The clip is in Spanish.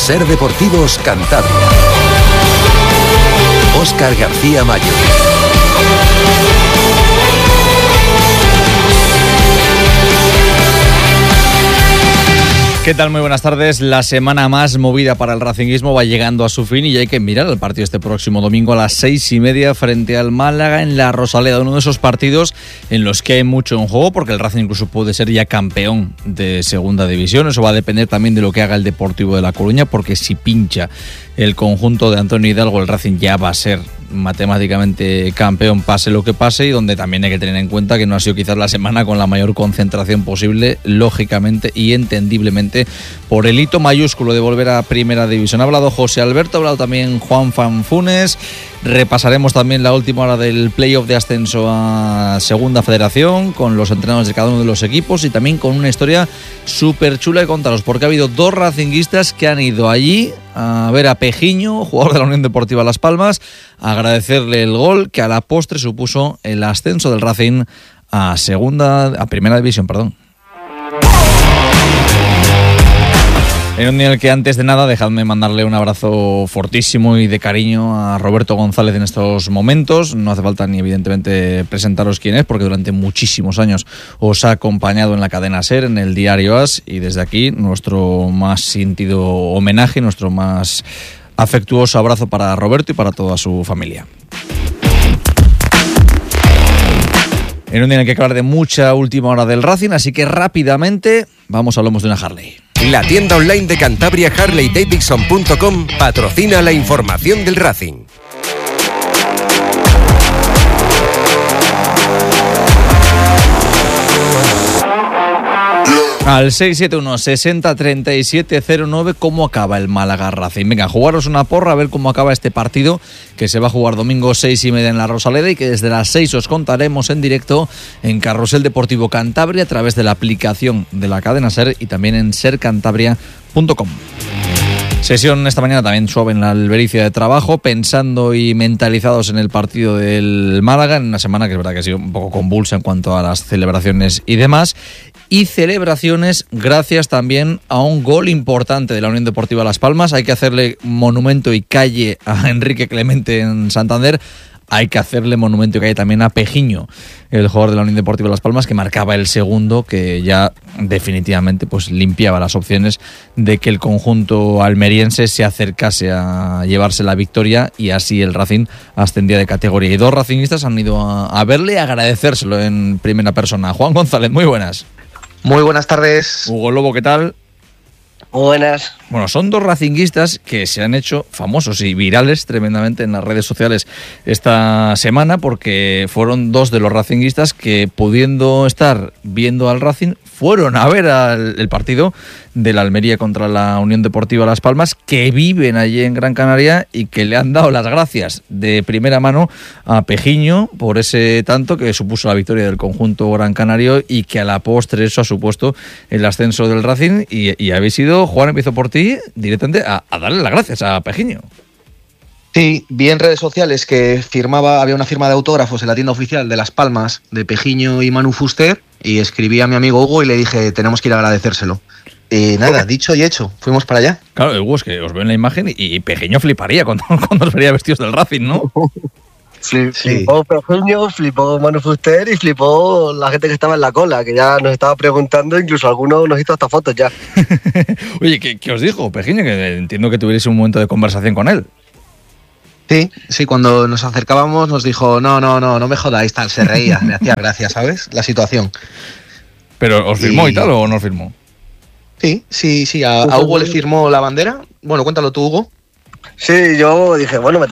Ser Deportivos Cantabria. Óscar García Mayo. ¿Qué tal? Muy buenas tardes. La semana más movida para el racinguismo va llegando a su fin y ya hay que mirar el partido este próximo domingo a las 6:30 frente al Málaga en la Rosaleda, uno de esos partidos en los que hay mucho en juego porque el Racing incluso puede ser ya campeón de segunda división. Eso va a depender también de lo que haga el Deportivo de La Coruña, porque si pincha el conjunto de Antonio Hidalgo, el Racing ya va a ser matemáticamente campeón, pase lo que pase, y donde también hay que tener en cuenta que no ha sido quizás la semana con la mayor concentración posible, lógicamente y entendiblemente, por el hito mayúsculo de volver a Primera División. Ha hablado José Alberto, ha hablado también Juan Fanfunes. Repasaremos también la última hora del playoff de ascenso a Segunda Federación con los entrenadores de cada uno de los equipos y también con una historia súper chula de contaros, porque ha habido dos racinguistas que han ido allí a ver a Pejiño, jugador de la Unión Deportiva Las Palmas, a agradecerle el gol que a la postre supuso el ascenso del Racing a Primera División, perdón. En un día en el que, antes de nada, dejadme mandarle un abrazo fortísimo y de cariño a Roberto González en estos momentos. No hace falta ni evidentemente presentaros quién es, porque durante muchísimos años os ha acompañado en la cadena SER, en el diario AS, y desde aquí nuestro más sentido homenaje, nuestro más afectuoso abrazo para Roberto y para toda su familia. En un día en el que hablar de mucha última hora del Racing, así que rápidamente vamos a lomos de una Harley. La tienda online de Cantabria, HarleyDavidson.com, patrocina la información del Racing. Al 671-60-3709, ¿cómo acaba el Málaga Racing? Venga, jugaros una porra a ver cómo acaba este partido, que se va a jugar domingo 6:30 en la Rosaleda y que desde las 6 os contaremos en directo en Carrusel Deportivo Cantabria a través de la aplicación de la cadena SER y también en sercantabria.com. Sesión esta mañana también suave en la Albericia de trabajo, pensando y mentalizados en el partido del Málaga, en una semana que es verdad que ha sido un poco convulsa en cuanto a las celebraciones y demás. Y celebraciones gracias también a un gol importante de la Unión Deportiva Las Palmas. Hay que hacerle monumento y calle a Enrique Clemente en Santander. Hay que hacerle monumento y calle también a Pejiño, el jugador de la Unión Deportiva Las Palmas, que marcaba el segundo, que ya definitivamente pues limpiaba las opciones de que el conjunto almeriense se acercase a llevarse la victoria, y así el Racing ascendía de categoría. Y dos racinguistas han ido a verle y a agradecérselo en primera persona. Juan González, muy buenas. Muy buenas tardes. Hugo Lobo, ¿qué tal? Buenas. Bueno, son dos racinguistas que se han hecho famosos y virales tremendamente en las redes sociales esta semana, porque fueron dos de los racinguistas que, pudiendo estar viendo al Racing, fueron a ver el partido de la Almería contra la Unión Deportiva Las Palmas, que viven allí en Gran Canaria y que le han dado las gracias de primera mano a Pejiño por ese tanto que supuso la victoria del conjunto gran canario y que a la postre eso ha supuesto el ascenso del Racing, y habéis ido, Juan, empiezo por ti, directamente a darle las gracias a Pejiño. Sí, vi en redes sociales que había una firma de autógrafos en la tienda oficial de Las Palmas de Pejiño y Manu Fuster, y escribí a mi amigo Hugo y le dije, tenemos que ir a agradecérselo. Nada, dicho y hecho, fuimos para allá. Claro, Hugo, es que os veo en la imagen y Pejiño fliparía cuando os vería vestidos del Racing, ¿no? Sí. Flipó Pejiño, flipó Manu Fuster y flipó la gente que estaba en la cola, que ya nos estaba preguntando, incluso algunos nos hizo hasta fotos ya. Oye, ¿qué os dijo Pejiño? Que entiendo que tuvierais un momento de conversación con él. Sí, cuando nos acercábamos nos dijo, no me jodáis, tal, se reía, me hacía gracia, ¿sabes? La situación. ¿Pero os firmó y tal o no os firmó? Sí, a Hugo le firmó la bandera. Bueno, cuéntalo tú, Hugo. Sí, yo dije, bueno,